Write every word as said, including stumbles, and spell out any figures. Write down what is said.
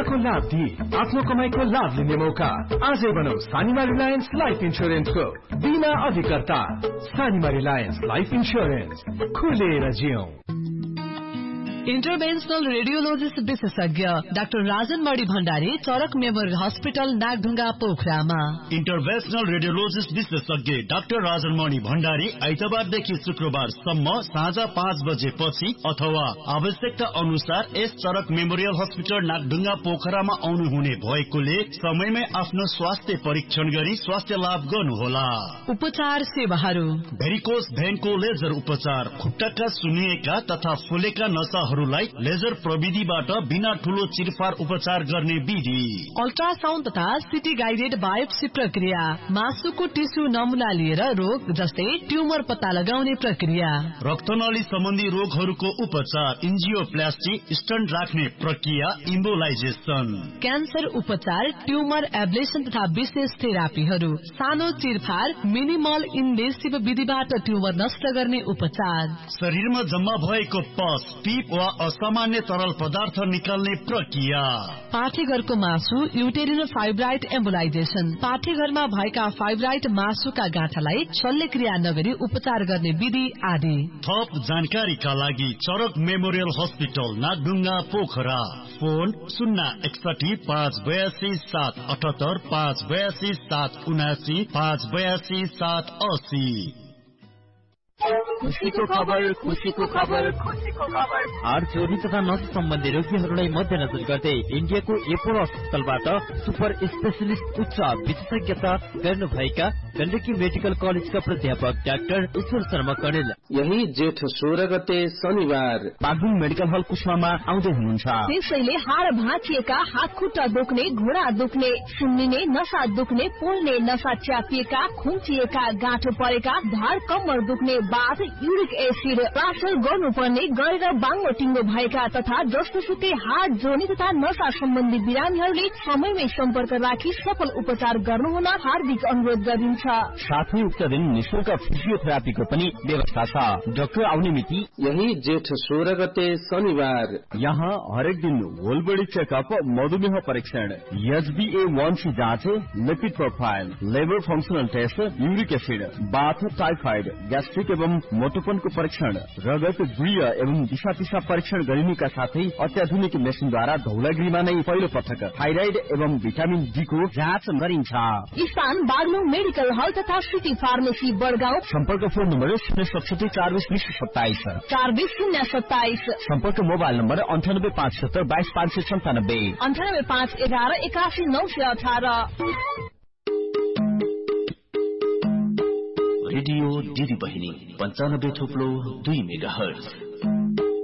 बीमाको लाभ दिए आफ्नो कमाईको लाभ लिने मौका। आजै बनाऊ सानिमा रिलायन्स लाइफ इन्स्योरेन्सको बीमा अधिकर्ता। सानिमा रिलायन्स लाइफ इन्स्योरेन्स, खुलेर जियौं। इन्टरभेन्सनल रेडियोलोजिस्ट विशेषज्ञ डाक्टर राजन मणि भण्डारी चरक मेमोरियल हस्पिटल नागढुङ्गा पोखरामा। इन्टरभेन्सनल रेडियोलोजिस्ट विशेषज्ञ डाक्टर राजन मणि भण्डारी आइतबारदेखि शुक्रबारसम्म साँझ पाँच बजेपछि अथवा आवश्यकता अनुसार यस चरक मेमोरियल हस्पिटल नागढुङ्गा पोखरामा आउनुहुने भएकोले समयमै आफ्नो स्वास्थ्य परीक्षण गरी स्वास्थ्य लाभ गर्नुहोला। उपचार सेवाहरू: भेरिकोस भेनको लेजर उपचार, खुट्टाका सुन्निएका तथा फुलेका नसा लाई लेजर प्रविधिबाट बिना ठूलो चिरफार उपचार गर्ने विधि। अल्ट्रासाउन्ड तथा सिटी गाइडेड बायोप्सी प्रक्रिया, मासुको टिस्यु नमुना लिएर रोग जस्तै ट्युमर पत्ता लगाउने प्रक्रिया। रक्तनली सम्बन्धी रोगहरूको उपचार, इन्जियोप्लास्टी, स्टन्ट राख्ने प्रक्रिया, इम्बोलाइजेसन। क्यान्सर उपचार, ट्युमर एब्लेसन तथा विशेष थेरापीहरू। सानो चिरफार, मिनिमल इन्भेसिभ विधिबाट ट्युमर नष्ट गर्ने उपचार। शरीरमा जम्मा भएको पस, पिप वा असामान्य तरल पदार्थ निकाल्ने प्रक्रिया। पाठेघरको मासु, युटेरिनल फाइब्राइड एम्बोलाइजेसन। पाठेघरमा भएका फाइब्राइड मासुका गाँठालाई शल्यक्रिया नगरी उपचार गर्ने विधि आदि। थप जानकारीका लागि चरक memorial hospital Nagdhunga Pokhara. Phone शून्य एकसठी पाँच बयासी सात अठहत्तर, पाँच बयासी सात उनासी, पाँच बयासी सात अस्सी। खुशीको खबर, खुशीको खबर, खुशीको खबर। हाड चोरी तथा नस सम्बन्धी रोगीहरूलाई मध्यनजर गर्दै इन्डियाको एपोलो अस्पतालबाट सुपर स्पेशलिस्ट उच्च विशेषज्ञता गर्नुभएका गण्डकी मेडिकल कलेजका प्राध्यापक डाक्टर ईश्वर शर्मा कणेल यही जेठ सोह्र गते शनिबार बागलुङ मेडिकल हल कुशवामा आउँदै हुनुहुन्छ। त्यसैले हाड भाँचिएका, हात खुट्टा दुख्ने, घुँडा दुख्ने, सुन्निने, नसा दुख्ने, पोल्ने, नसा च्यापिएका, खुम्चिएका, गाँठो परेका, ढाड कम्मर दुख्ने, बाथ, युरिक एसिड ट्रान्सफर गर्नुपर्ने, गरेर बाङ्गो टिङ्गो भएका तथा जस्तोसुकै हाड जोड्ने तथा नसा सम्बन्धी बिरामीहरूले समयमै सम्पर्क राखी सफल उपचार गर्नुहुन हार्दिक अनुरोध गरिन्छ। साथै उक्त दिन निशुल्क फिजियोथेरापीको पनि व्यवस्था छ। डाक्टर आउने मिति यही जेठ सोह्र गते शनिबार। यहाँ हरेक दिन होल बडी चेकअप, मधुमेह परीक्षण, एचबीए वन सी जाँच, lipid profile, labour functional test, uric acid, बाथ, टाइफाइड, ग्यास्ट्रिक एवं मोटोपनको परीक्षण, रगत, गुह्य एवं दिशा पिसाब परीक्षण गरिनुका साथै अत्याधुनिक मेसिनद्वारा धौलागिरीमा नै पहिलो पटक थाइराइड एवं भिटामिन डी को जाँच गरिन्छ। स्थान बागलुङ मेडिकल हल तथा सिटी फार्मेसी बडगाउँ। सम्पर्क फोन नम्बर शून्य सतसठी चार बीस बीस सत्ताइस चार बीस शून्य सत्ताइस। सम्पर्क मोबाइल नम्बर अन्ठानब्बे पाँच सत्तर बाइस पाँच सय सन्तानब्बे अन्ठानब्बे पाँच एघार एकासी नौ सय अठारह। रेडियो दिदी बहिनी पञ्चानब्बे थोप्लो दुई मेगा हर्ज।